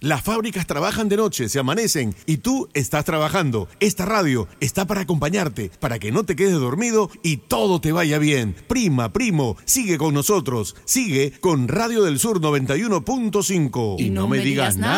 Las fábricas trabajan de noche, se amanecen y tú estás trabajando. Esta radio está para acompañarte, para que no te quedes dormido y todo te vaya bien. Prima, primo, sigue con nosotros. Sigue con Radio del Sur 91.5. Y no me digas nada.